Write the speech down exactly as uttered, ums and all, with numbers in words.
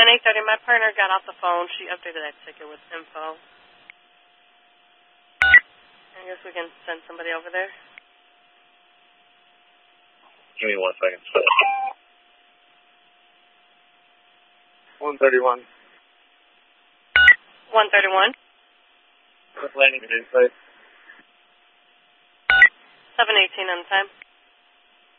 At eight thirty, my partner got off the phone. She updated that ticket with info. I guess we can send somebody over there. Give me one second. one thirty-one. one thirty-one. Landing in place. seven eighteen on the time.